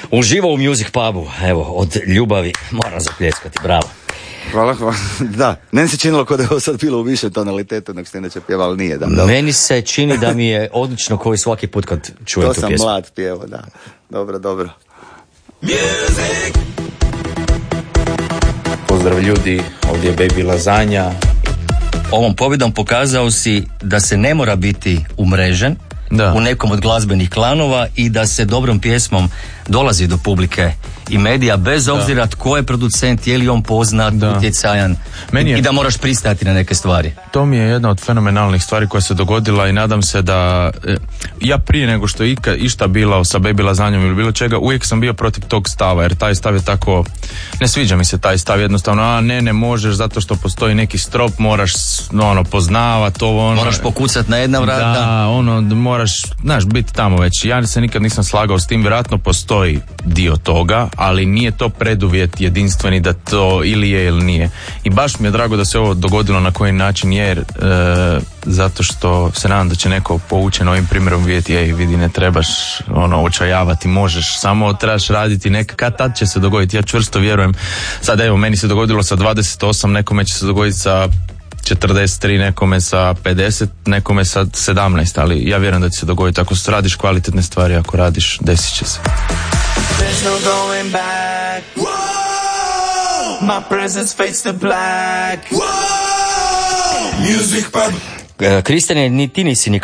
Uživo u Music Pubu, evo, od ljubavi, moram zapljeskati, bravo. Hvala. Da, meni se činilo kao da je ovo sad bilo u više tonalitetu nego što inače pjeva, ali nije. Da. Meni se čini da mi je odlično koji svaki put kad čujem tu pjesmu. To sam mlad pjevao, da. Dobro. Music. Pozdrav ljudi, ovdje je Baby Lazanja. Ovom pobjedom pokazao si da se ne mora biti umrežen u nekom od glazbenih klanova i da se dobrom pjesmom dolazi do publike i medija, bez obzira tko je producent, je li on poznat, utjecajan i da moraš pristati na neke stvari. To mi je jedna od fenomenalnih stvari koja se dogodila i nadam se da ja prije nego što je išta bilo sa Baby Lazanjom ili bilo čega, uvijek sam bio protiv tog stava, jer taj stav je tako, ne sviđa mi se taj stav jednostavno, ne možeš zato što postoji neki strop, moraš poznavat ovo, moraš pokucat na jedna vrata, moraš, biti tamo već. Ja se nikad nisam slagao s tim, vjerojatno postoji dio toga, ali nije to preduvjet jedinstveni da to ili je ili nije. I baš mi je drago da se ovo dogodilo na koji način, jer zato što se nadam da će neko poučen ovim primjerom vidjeti, vidi, ne trebaš očajavati, možeš, samo trebaš raditi, kad tad će se dogoditi. Ja čvrsto vjerujem, sad evo, meni se dogodilo sa 28, nekome će se dogoditi sa 43, nekome sa 50, nekome sa 17, ali ja vjerujem da će se dogoditi. Ako radiš kvalitetne stvari, ako radiš, desit će se. There's no going back. Whoa! My presence fades to black. Whoa! Music Pub. Kristijane, ni ti nisi nikad